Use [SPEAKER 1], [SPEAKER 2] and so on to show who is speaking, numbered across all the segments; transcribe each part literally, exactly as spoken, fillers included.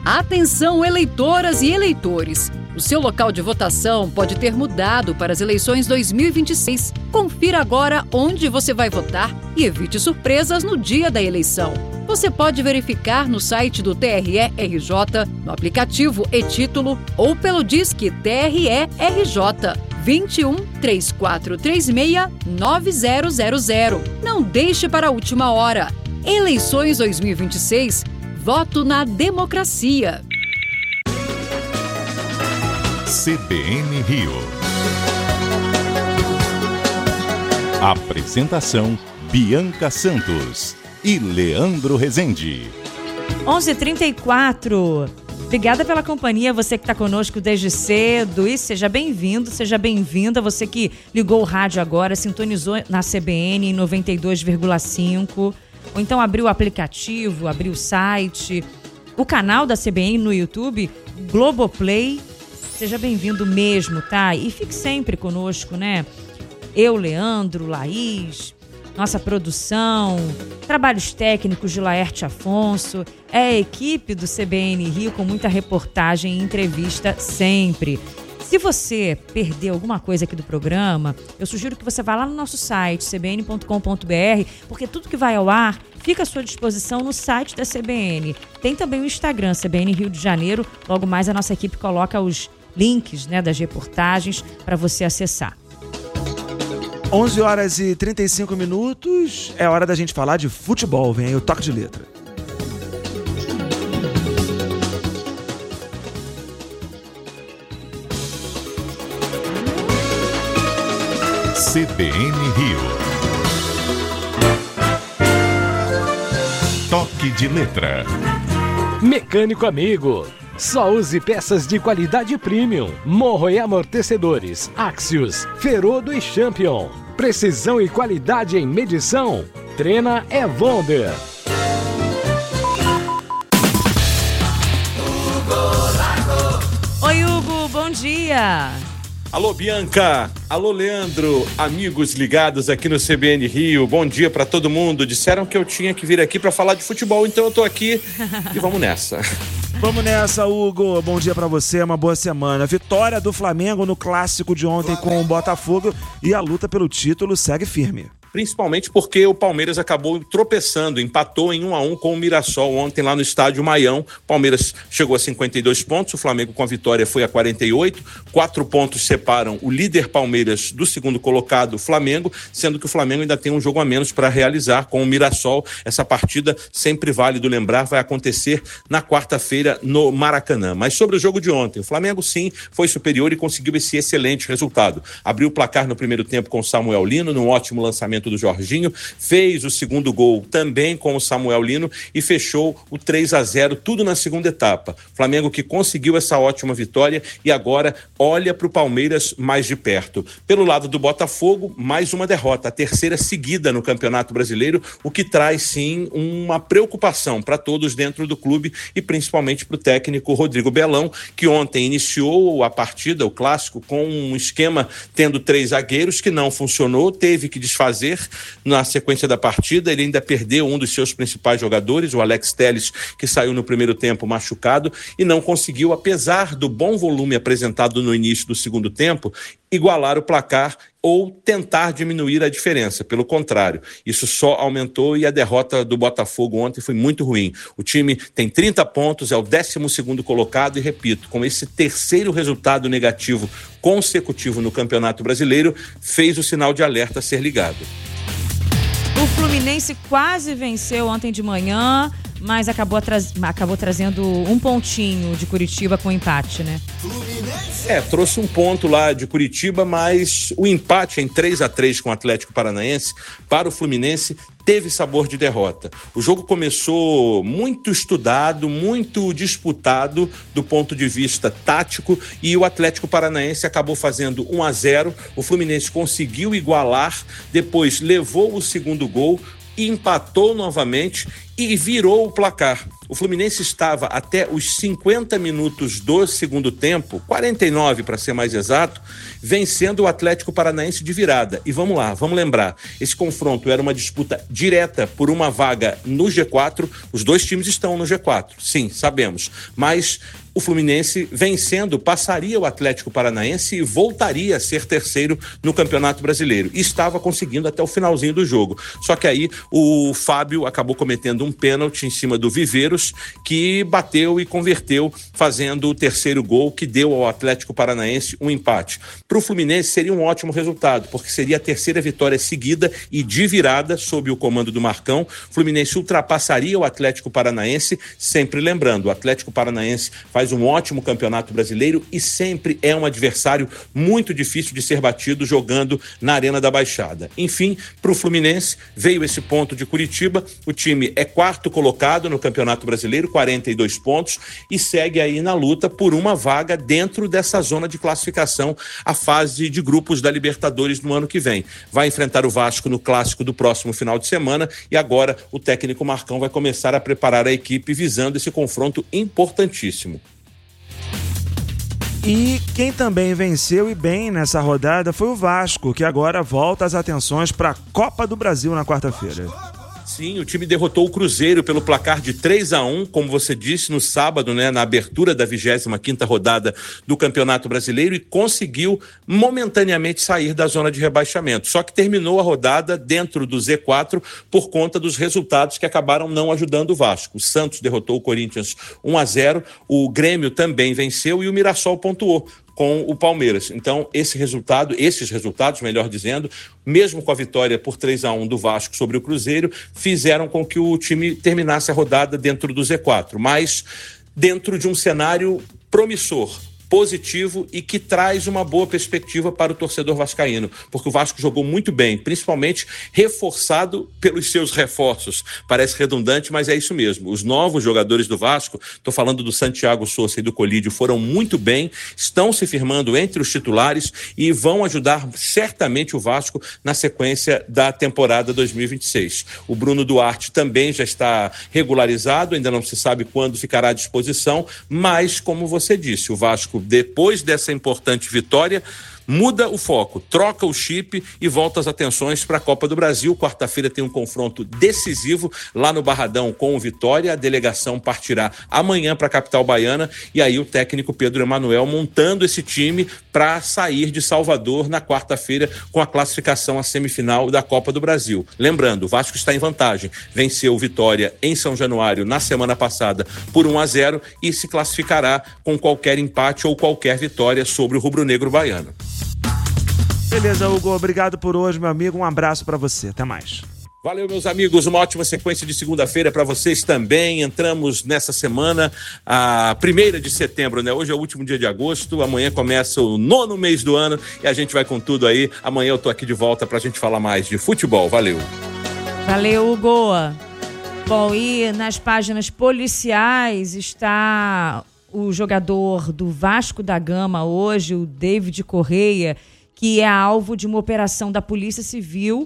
[SPEAKER 1] Atenção, eleitoras e eleitores! O seu local de votação pode ter mudado para as eleições dois mil e vinte e seis. Confira agora onde você vai votar e evite surpresas no dia da eleição. Você pode verificar no site do T R E R J, no aplicativo e-Título ou pelo Disque T R E R J vinte e um, três quatro três seis, nove zero zero zero. Não deixe para a última hora. Eleições dois mil e vinte e seis. Voto na democracia.
[SPEAKER 2] C B N Rio. Apresentação: Bianca Santos e Leandro Rezende.
[SPEAKER 3] onze e trinta e quatro. Obrigada pela companhia, você que está conosco desde cedo. E seja bem-vindo, seja bem-vinda. Você que ligou o rádio agora, sintonizou na C B N em noventa e dois vírgula cinco. Ou então abriu o aplicativo, abriu o site, o canal da C B N no YouTube, Globoplay. Seja bem-vindo mesmo, tá? E fique sempre conosco, né? Eu, Leandro, Laís, nossa produção, trabalhos técnicos de Laerte Afonso, é a equipe do C B N Rio com muita reportagem e entrevista sempre. Se você perdeu alguma coisa aqui do programa, eu sugiro que você vá lá no nosso site, c b n ponto com ponto b r, porque tudo que vai ao ar fica à sua disposição no site da C B N. Tem também o Instagram, C B N Rio de Janeiro. Logo mais a nossa equipe coloca os links, né, das reportagens para você acessar.
[SPEAKER 4] onze horas e trinta e cinco minutos, é hora da gente falar de futebol. Vem aí o toque de letra.
[SPEAKER 2] C B N Rio. Toque de letra.
[SPEAKER 5] Mecânico amigo. Só use peças de qualidade premium. Morro e amortecedores. Axios, Ferodo e Champion. Precisão e qualidade em medição. Trena é Wonder.
[SPEAKER 3] Oi, Hugo, bom dia.
[SPEAKER 6] Alô, Bianca. Alô, Leandro. Amigos ligados aqui no C B N Rio. Bom dia pra todo mundo. Disseram que eu tinha que vir aqui pra falar de futebol, então eu tô aqui e vamos nessa.
[SPEAKER 4] Vamos nessa, Hugo. Bom dia pra você, uma boa semana. Vitória do Flamengo no clássico de ontem com o Botafogo e a luta pelo título segue firme.
[SPEAKER 6] Principalmente porque o Palmeiras acabou tropeçando, empatou em um a um com o Mirassol ontem lá no estádio Maião. O Palmeiras chegou a cinquenta e dois pontos, o Flamengo com a vitória foi a quarenta e oito. Quatro pontos separam o líder Palmeiras do segundo colocado, Flamengo, sendo que o Flamengo ainda tem um jogo a menos para realizar com o Mirassol. Essa partida, sempre válido lembrar, vai acontecer na quarta-feira no Maracanã. Mas sobre o jogo de ontem, o Flamengo sim foi superior e conseguiu esse excelente resultado. Abriu o placar no primeiro tempo com o Samuel Lino, num ótimo lançamento do Jorginho, fez o segundo gol também com o Samuel Lino e fechou o três a zero, tudo na segunda etapa. Flamengo que conseguiu essa ótima vitória e agora olha para o Palmeiras mais de perto. Pelo lado do Botafogo, mais uma derrota, a terceira seguida no Campeonato Brasileiro, o que traz sim uma preocupação para todos dentro do clube e principalmente para o técnico Rodrigo Belão, que ontem iniciou a partida, o clássico, com um esquema tendo três zagueiros que não funcionou, teve que desfazer na sequência da partida. Ele ainda perdeu um dos seus principais jogadores, o Alex Telles, que saiu no primeiro tempo machucado e não conseguiu, apesar do bom volume apresentado no início do segundo tempo, igualar o placar ou tentar diminuir a diferença. Pelo contrário, isso só aumentou e a derrota do Botafogo ontem foi muito ruim. O time tem trinta pontos, é o décimo segundo colocado e, repito, com esse terceiro resultado negativo consecutivo no Campeonato Brasileiro, fez o sinal de alerta ser ligado.
[SPEAKER 3] O Fluminense quase venceu ontem de manhã, mas acabou, tra- acabou trazendo um pontinho de Curitiba com empate, né?
[SPEAKER 6] É, trouxe um ponto lá de Curitiba, mas o empate em três a três com o Atlético Paranaense para o Fluminense teve sabor de derrota. O jogo começou muito estudado, muito disputado do ponto de vista tático e o Atlético Paranaense acabou fazendo um a zero. O Fluminense conseguiu igualar, depois levou o segundo gol, empatou novamente e virou o placar. O Fluminense estava até os cinquenta minutos do segundo tempo, quarenta e nove para ser mais exato, vencendo o Atlético Paranaense de virada. E vamos lá, vamos lembrar, esse confronto era uma disputa direta por uma vaga no G quatro, os dois times estão no G quatro, sim, sabemos, mas o Fluminense, vencendo, passaria o Atlético Paranaense e voltaria a ser terceiro no Campeonato Brasileiro. E estava conseguindo até o finalzinho do jogo. Só que aí o Fábio acabou cometendo um pênalti em cima do Viveiros, que bateu e converteu, fazendo o terceiro gol, que deu ao Atlético Paranaense um empate. Para o Fluminense seria um ótimo resultado, porque seria a terceira vitória seguida e de virada sob o comando do Marcão. O Fluminense ultrapassaria o Atlético Paranaense, sempre lembrando, o Atlético Paranaense faz faz um ótimo campeonato brasileiro e sempre é um adversário muito difícil de ser batido jogando na Arena da Baixada. Enfim, para o Fluminense veio esse ponto de Curitiba, o time é quarto colocado no Campeonato Brasileiro, quarenta e dois pontos, e segue aí na luta por uma vaga dentro dessa zona de classificação, a fase de grupos da Libertadores no ano que vem. Vai enfrentar o Vasco no clássico do próximo final de semana e agora o técnico Marcão vai começar a preparar a equipe visando esse confronto importantíssimo.
[SPEAKER 4] E quem também venceu e bem nessa rodada foi o Vasco, que agora volta as atenções para a Copa do Brasil na quarta-feira.
[SPEAKER 6] Sim, o time derrotou o Cruzeiro pelo placar de três a um, como você disse, no sábado, né, na abertura da vigésima quinta rodada do Campeonato Brasileiro, e conseguiu momentaneamente sair da zona de rebaixamento. Só que terminou a rodada dentro do Z quatro por conta dos resultados que acabaram não ajudando o Vasco. O Santos derrotou o Corinthians um a zero, o Grêmio também venceu e o Mirassol pontuou com o Palmeiras. Então, esse resultado, esses resultados, melhor dizendo, mesmo com a vitória por três a um do Vasco sobre o Cruzeiro, fizeram com que o time terminasse a rodada dentro do Z quatro, mas dentro de um cenário promissor, positivo e que traz uma boa perspectiva para o torcedor vascaíno, porque o Vasco jogou muito bem, principalmente reforçado pelos seus reforços. Parece redundante, mas é isso mesmo. Os novos jogadores do Vasco, estou falando do Santiago Sousa e do Colídio, foram muito bem, estão se firmando entre os titulares e vão ajudar certamente o Vasco na sequência da temporada dois mil e vinte e seis. O Bruno Duarte também já está regularizado, ainda não se sabe quando ficará à disposição, mas, como você disse, o Vasco, depois dessa importante vitória, muda o foco, troca o chip e volta as atenções para a Copa do Brasil. Quarta-feira tem um confronto decisivo lá no Barradão com o Vitória. A delegação partirá amanhã para a capital baiana e aí o técnico Pedro Emanuel montando esse time para sair de Salvador na quarta-feira com a classificação à semifinal da Copa do Brasil. Lembrando, o Vasco está em vantagem. Venceu o Vitória em São Januário na semana passada por um a zero e se classificará com qualquer empate ou qualquer vitória sobre o rubro-negro baiano.
[SPEAKER 4] Beleza, Hugo, obrigado por hoje, meu amigo, um abraço para você, até mais.
[SPEAKER 6] Valeu, meus amigos, uma ótima sequência de segunda-feira para vocês também. Entramos nessa semana, a primeira de setembro, né? Hoje é o último dia de agosto, amanhã começa o nono mês do ano e a gente vai com tudo aí. Amanhã eu tô aqui de volta pra gente falar mais de futebol, valeu.
[SPEAKER 3] Valeu, Hugo. Bom, e nas páginas policiais está o jogador do Vasco da Gama hoje, o David Correia, que é alvo de uma operação da Polícia Civil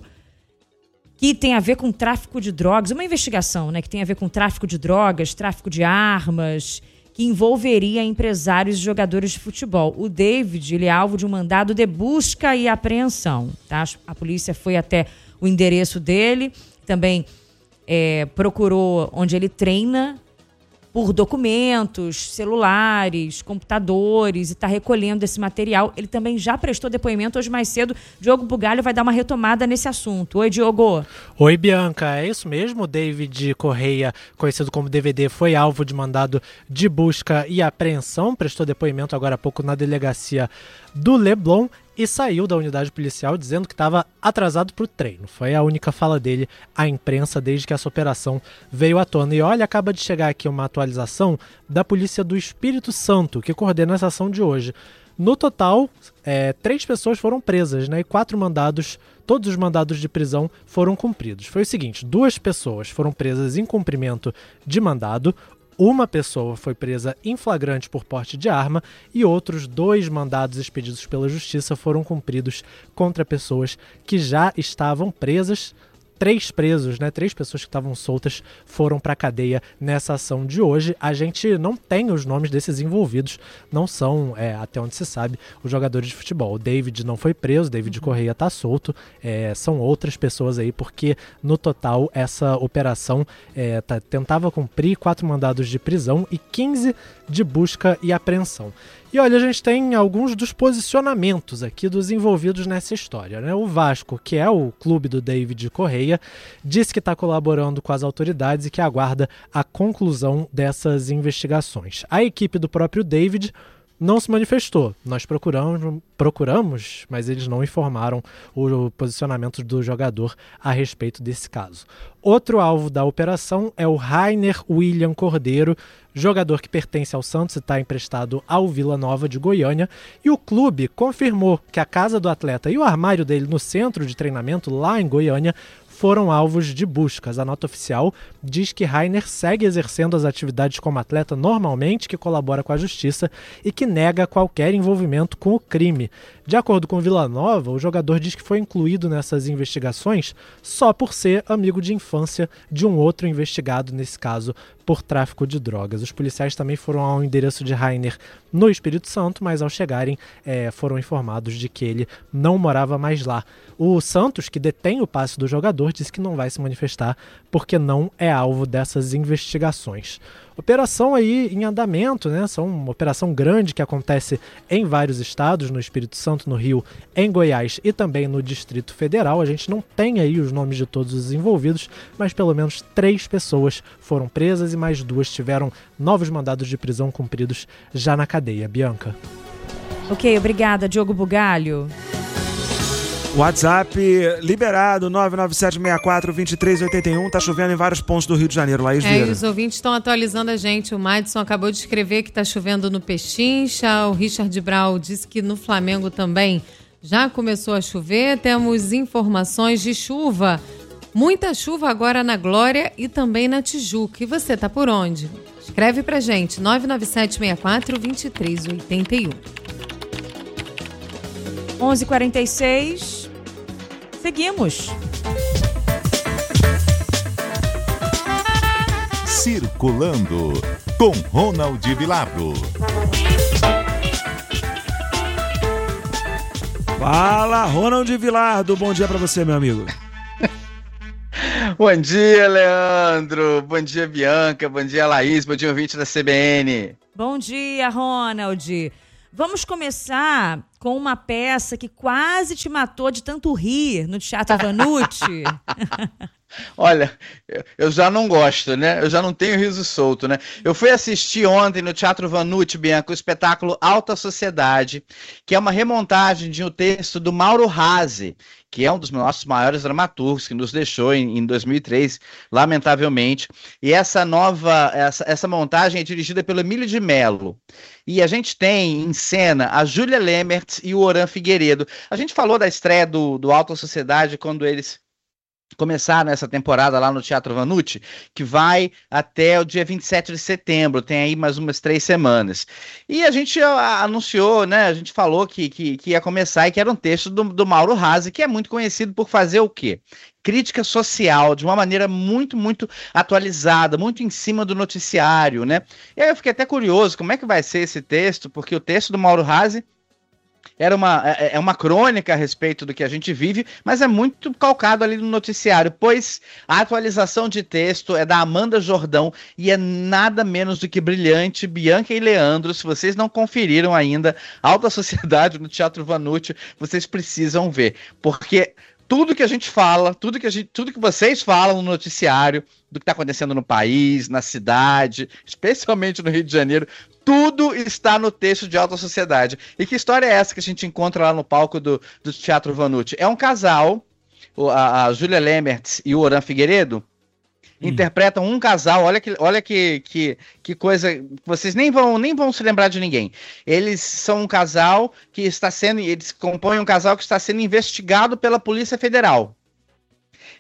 [SPEAKER 3] que tem a ver com tráfico de drogas, uma investigação, né, que tem a ver com tráfico de drogas, tráfico de armas, que envolveria empresários e jogadores de futebol. O David, ele é alvo de um mandado de busca e apreensão, tá? A polícia foi até o endereço dele, também é, procurou onde ele treina, por documentos, celulares, computadores, e está recolhendo esse material. Ele também já prestou depoimento hoje mais cedo. Diogo Bugalho vai dar uma retomada nesse assunto. Oi, Diogo.
[SPEAKER 7] Oi, Bianca. É isso mesmo. David Correia, conhecido como D V D, foi alvo de mandado de busca e apreensão. Prestou depoimento agora há pouco na delegacia do Leblon e saiu da unidade policial dizendo que estava atrasado para o treino. Foi a única fala dele à imprensa desde que essa operação veio à tona. E olha, acaba de chegar aqui uma atualização da Polícia do Espírito Santo, que coordena essa ação de hoje. No total, é, três pessoas foram presas, né, e quatro mandados, todos os mandados de prisão foram cumpridos. Foi o seguinte, duas pessoas foram presas em cumprimento de mandado, uma pessoa foi presa em flagrante por porte de arma e outros dois mandados expedidos pela Justiça foram cumpridos contra pessoas que já estavam presas. três presos, né, três pessoas que estavam soltas foram para a cadeia nessa ação de hoje. A gente não tem os nomes desses envolvidos, não são, é, até onde se sabe, os jogadores de futebol. O David não foi preso, o David uhum. Correia está solto, é, são outras pessoas aí, porque no total essa operação é, tá, tentava cumprir quatro mandados de prisão e quinze de busca e apreensão. E olha, a gente tem alguns dos posicionamentos aqui dos envolvidos nessa história, né? O Vasco, que é o clube do David Correia, disse que está colaborando com as autoridades e que aguarda a conclusão dessas investigações. A equipe do próprio David não se manifestou. Nós procuramos, procuramos, mas eles não informaram o posicionamento do jogador a respeito desse caso. Outro alvo da operação é o Rainer William Cordeiro, jogador que pertence ao Santos e está emprestado ao Vila Nova de Goiânia, e o clube confirmou que a casa do atleta e o armário dele no centro de treinamento lá em Goiânia foram alvos de buscas. A nota oficial diz que Rainer segue exercendo as atividades como atleta normalmente, que colabora com a justiça e que nega qualquer envolvimento com o crime. De acordo com Vila Nova, o jogador diz que foi incluído nessas investigações só por ser amigo de infância de um outro investigado, nesse caso, por tráfico de drogas. Os policiais também foram ao endereço de Rainer no Espírito Santo, mas ao chegarem é, foram informados de que ele não morava mais lá. O Santos, que detém o passe do jogador, disse que não vai se manifestar porque não é alvo dessas investigações. Operação aí em andamento, né? São uma operação grande que acontece em vários estados, no Espírito Santo, no Rio, em Goiás e também no Distrito Federal. A gente não tem aí os nomes de todos os envolvidos, mas pelo menos três pessoas foram presas e mais duas tiveram novos mandados de prisão cumpridos já na cadeia. Bianca.
[SPEAKER 3] Ok, obrigada, Diogo Bugalho.
[SPEAKER 4] WhatsApp liberado, nove nove sete seis quatro dois três oito um. Tá chovendo em vários pontos do Rio de Janeiro. Laís Vieira.
[SPEAKER 8] É, e os ouvintes estão atualizando a gente. O Madison acabou de escrever que tá chovendo no Pechincha. O Richard Brau disse que no Flamengo também já começou a chover. Temos informações de chuva. Muita chuva agora na Glória e também na Tijuca. E você tá por onde? Escreve pra gente, nove nove sete seis quatro dois três oito um.
[SPEAKER 3] onze e quarenta e seis. Seguimos.
[SPEAKER 2] Circulando com Ronald Vilardo.
[SPEAKER 4] Fala, Ronald Vilardo. Bom dia pra você, meu amigo.
[SPEAKER 9] Bom dia, Leandro. Bom dia, Bianca. Bom dia, Laís. Bom dia, ouvinte da C B N.
[SPEAKER 3] Bom dia, Ronald. Vamos começar com uma peça que quase te matou de tanto rir no Teatro Vanucci.
[SPEAKER 9] Olha, eu já não gosto, né? Eu já não tenho riso solto, né? Eu fui assistir ontem no Teatro Vanucci, Bianca, o espetáculo Alta Sociedade, que é uma remontagem de um texto do Mauro Razzi, que é um dos nossos maiores dramaturgos, que nos deixou em, em dois mil e três, lamentavelmente. E essa nova, essa, essa montagem é dirigida pelo Emílio de Mello. E a gente tem em cena a Júlia Lemertz e o Oran Figueiredo. A gente falou da estreia do, do Alta Sociedade quando eles começaram essa temporada lá no Teatro Vanucci, que vai até o dia vinte e sete de setembro, tem aí mais umas três semanas. E a gente a, anunciou, né, a gente falou que, que, que ia começar e que era um texto do, do Mauro Razzi, que é muito conhecido por fazer o quê? Crítica social, de uma maneira muito, muito atualizada, muito em cima do noticiário, né? E aí eu fiquei até curioso, como é que vai ser esse texto, porque o texto do Mauro Razzi era uma, é, é uma crônica a respeito do que a gente vive, mas é muito calcado ali no noticiário, pois a atualização de texto é da Amanda Jordão e é nada menos do que brilhante. Bianca e Leandro, se vocês não conferiram ainda Alta Sociedade no Teatro Vanucci, vocês precisam ver, porque tudo que a gente fala, tudo que, a gente, tudo que vocês falam no noticiário, do que está acontecendo no país, na cidade, especialmente no Rio de Janeiro, tudo está no texto de Alta Sociedade. E que história é essa que a gente encontra lá no palco do, do Teatro Vanucci? É um casal, a, a Júlia Lemertz e o Oran Figueiredo, hum. interpretam um casal, olha que, olha que, que, que coisa, vocês nem vão, nem vão se lembrar de ninguém. Eles são um casal que está sendo, eles compõem um casal que está sendo investigado pela Polícia Federal.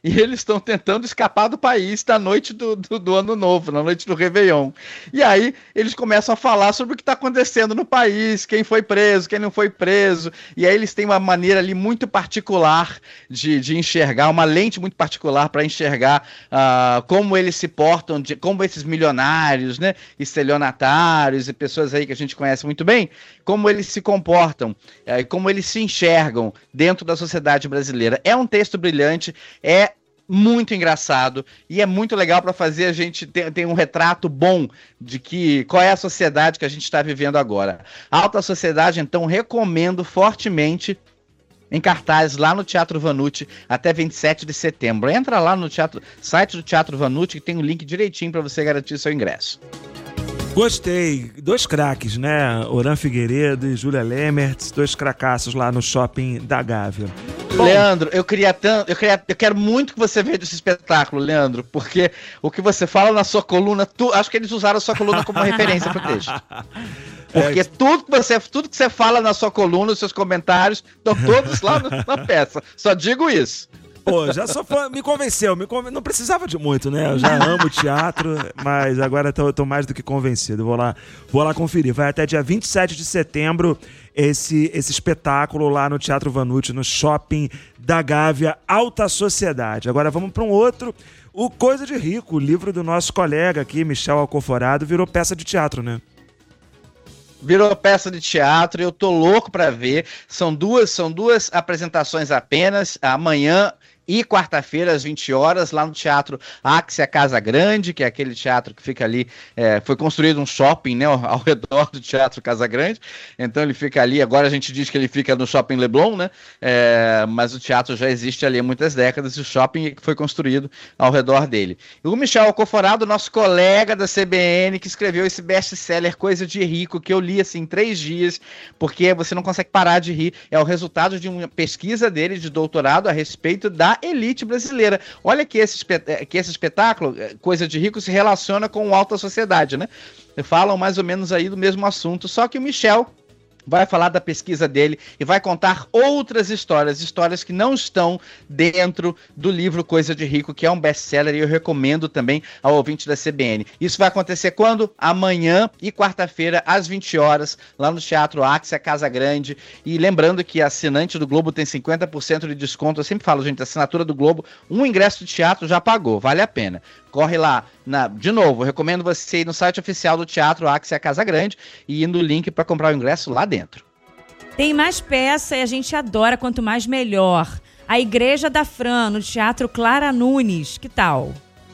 [SPEAKER 9] e eles estão tentando escapar do país na noite do, do, do Ano Novo, na noite do Réveillon. E aí eles começam a falar sobre o que está acontecendo no país, quem foi preso, quem não foi preso, e aí eles têm uma maneira ali muito particular de, de enxergar, uma lente muito particular para enxergar uh, como eles se portam, de, como esses milionários, né, estelionatários e pessoas aí que a gente conhece muito bem, como eles se comportam, é, como eles se enxergam dentro da sociedade brasileira. É um texto brilhante, é muito engraçado e é muito legal para fazer a gente ter, ter um retrato bom de que qual é a sociedade que a gente está vivendo agora. A alta sociedade, então, recomendo fortemente, em cartaz lá no Teatro Vanucci até vinte e sete de setembro. Entra lá no teatro, site do Teatro Vanucci, que tem um link direitinho para você garantir seu ingresso.
[SPEAKER 4] Gostei. Dois craques, né? Oran Figueiredo e Júlia Lemertz, dois cracaços lá no shopping da Gávea.
[SPEAKER 9] Bom, Leandro, eu queria tanto, eu, queria, eu quero muito que você veja esse espetáculo, Leandro, porque o que você fala na sua coluna, tu, acho que eles usaram a sua coluna como referência para o texto. Porque é. tudo, que você, tudo que você fala na sua coluna, os seus comentários, estão todos lá no, na peça. Só digo isso.
[SPEAKER 4] Pô, já sou fã, me convenceu, me conven... não precisava de muito, né? Eu já amo teatro, mas agora tô, tô mais do que convencido. Vou lá, vou lá conferir. Vai até dia vinte e sete de setembro esse, esse espetáculo lá no Teatro Vanucci, no shopping da Gávea, Alta Sociedade. Agora vamos para um outro, o Coisa de Rico, o livro do nosso colega aqui, Michel Alcoforado, virou peça de teatro, né?
[SPEAKER 9] Virou peça de teatro, eu tô louco pra ver. São duas, são duas apresentações apenas, amanhã e quarta-feira, às vinte horas, lá no Teatro Axia Casa Grande, que é aquele teatro que fica ali, é, foi construído um shopping, né, ao, ao redor do Teatro Casa Grande, então ele fica ali, agora a gente diz que ele fica no Shopping Leblon, né, é, mas o teatro já existe ali há muitas décadas, e o shopping foi construído ao redor dele. E o Michel Alcoforado, nosso colega da C B N, que escreveu esse best-seller Coisa de Rico, que eu li assim em três dias, porque você não consegue parar de rir, é o resultado de uma pesquisa dele de doutorado a respeito da elite brasileira. Olha que esse, que esse espetáculo, Coisa de Rico, se relaciona com a alta sociedade, né? Falam mais ou menos aí do mesmo assunto, só que o Michel vai falar da pesquisa dele e vai contar outras histórias, histórias que não estão dentro do livro Coisa de Rico, que é um best-seller, e eu recomendo também ao ouvinte da C B N. Isso vai acontecer quando? Amanhã e quarta-feira, às vinte horas, lá no Teatro Axia Casa Grande. E lembrando que assinante do Globo tem cinquenta por cento de desconto. Eu sempre falo, gente, assinatura do Globo, um ingresso de teatro já pagou, vale a pena. Corre lá, na, de novo, recomendo você ir no site oficial do Teatro Axia Casa Grande e ir no link para comprar o ingresso lá dentro.
[SPEAKER 3] Tem mais peça e a gente adora, quanto mais melhor. A Igreja da Fran, no Teatro Clara Nunes, que tal?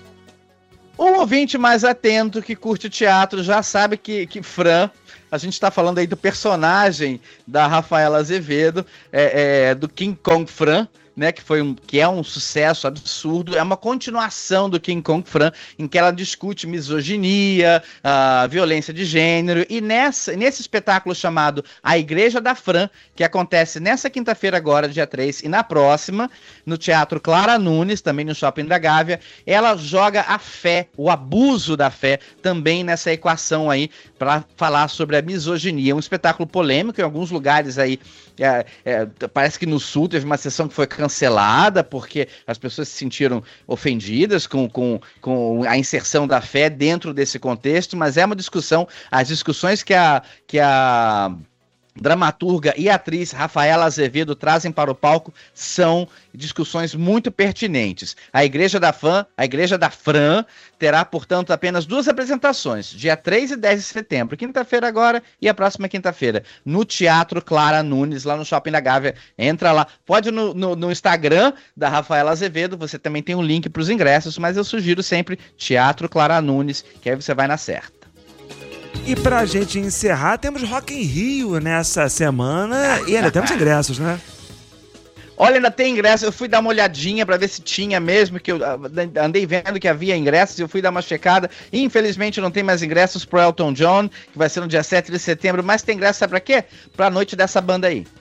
[SPEAKER 9] Um ouvinte mais atento que curte teatro já sabe que, que Fran, a gente está falando aí do personagem da Rafaela Azevedo, é, é, do King Kong Fran, né, que, foi um, que é um sucesso absurdo, é uma continuação do King Kong Fran, em que ela discute misoginia, uh, violência de gênero, e nessa, nesse espetáculo chamado A Igreja da Fran, que acontece nessa quinta-feira agora, dia três, e na próxima, no Teatro Clara Nunes, também no Shopping da Gávea, ela joga a fé, o abuso da fé, também nessa equação aí, para falar sobre a misoginia. É um espetáculo polêmico, em alguns lugares aí, é, é, parece que no Sul teve uma sessão que foi cancelada, porque as pessoas se sentiram ofendidas com, com, com a inserção da fé dentro desse contexto, mas é uma discussão, as discussões que a, que a dramaturga e atriz Rafaela Azevedo trazem para o palco são discussões muito pertinentes. A Igreja da Fã, a Igreja da Fran, terá, portanto, apenas duas apresentações, dia três e dez de setembro, quinta-feira agora e a próxima quinta-feira, no Teatro Clara Nunes, lá no Shopping da Gávea. Entra lá, pode no, no, no Instagram da Rafaela Azevedo, você também tem um link para os ingressos, mas eu sugiro sempre Teatro Clara Nunes, que aí você vai na certa.
[SPEAKER 4] E pra gente encerrar, temos Rock in Rio nessa semana e ainda temos ingressos, né?
[SPEAKER 9] Olha, ainda tem ingressos, eu fui dar uma olhadinha pra ver se tinha mesmo, que eu andei vendo que havia ingressos, eu fui dar uma checada, infelizmente não tem mais ingressos pro Elton John, que vai ser no dia sete de setembro, mas tem ingressos, sabe pra quê? Pra noite dessa banda aí.